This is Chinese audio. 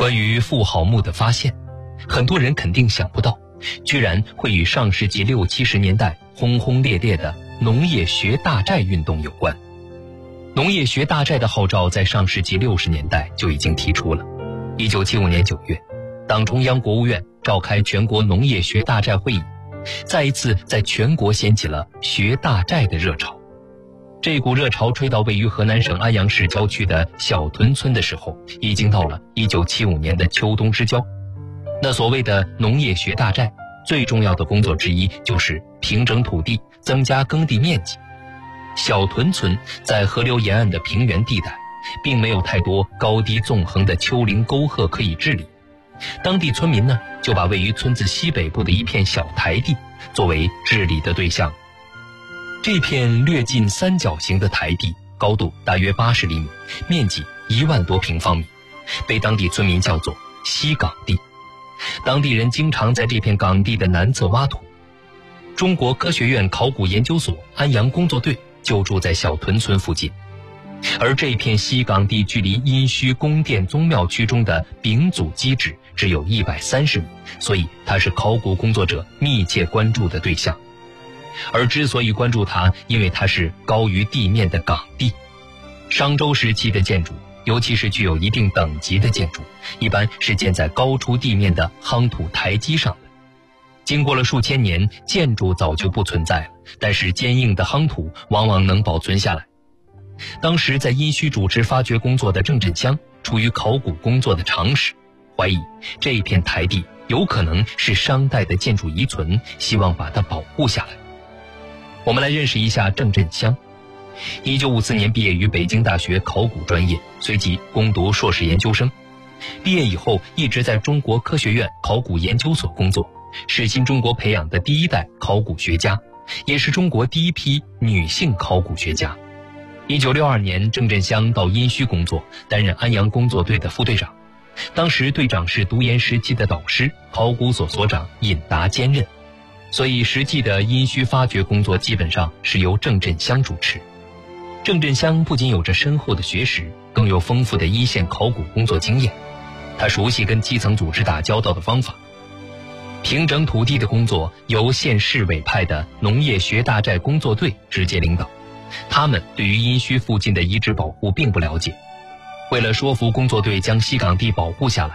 关于妇好墓的发现，很多人肯定想不到，居然会与上世纪60、70年代轰轰烈烈的农业学大寨运动有关。农业学大寨的号召在上世纪60年代就已经提出了。1975年9月，党中央国务院召开全国农业学大寨会议，再一次在全国掀起了学大寨的热潮。这股热潮吹到位于河南省安阳市郊区的小屯村的时候，已经到了1975年的秋冬之交。那所谓的农业学大寨，最重要的工作之一就是平整土地，增加耕地面积。小屯村在河流沿岸的平原地带，并没有太多高低纵横的丘陵沟壑可以治理。当地村民呢，就把位于村子西北部的一片小台地作为治理的对象。这片略近三角形的台地，高度大约80厘米，面积1万多平方米，被当地村民叫做西岗地。当地人经常在这片岗地的南侧挖土。中国科学院考古研究所安阳工作队就住在小屯村附近，而这片西岗地距离殷墟宫殿宗庙区中的丙祖基址只有130米，所以它是考古工作者密切关注的对象。而之所以关注它，因为它是高于地面的岗地。商周时期的建筑，尤其是具有一定等级的建筑，一般是建在高出地面的夯土台基上的。经过了数千年，建筑早就不存在了，但是坚硬的夯土往往能保存下来。当时在殷墟主持发掘工作的郑振香，出于考古工作的常识，怀疑这一片台地有可能是商代的建筑遗存，希望把它保护下来。我们来认识一下郑振香。1954年毕业于北京大学考古专业，随即攻读硕士研究生。毕业以后一直在中国科学院考古研究所工作，是新中国培养的第一代考古学家，也是中国第一批女性考古学家。1962年，郑振香到殷墟工作，担任安阳工作队的副队长。当时队长是读研时期的导师，考古所所长尹达兼任，所以实际的殷墟发掘工作基本上是由郑振香主持。郑振香不仅有着深厚的学识，更有丰富的一线考古工作经验。他熟悉跟基层组织打交道的方法。平整土地的工作由县市委派的农业学大寨工作队直接领导，他们对于殷墟附近的遗址保护并不了解。为了说服工作队将西岗地保护下来，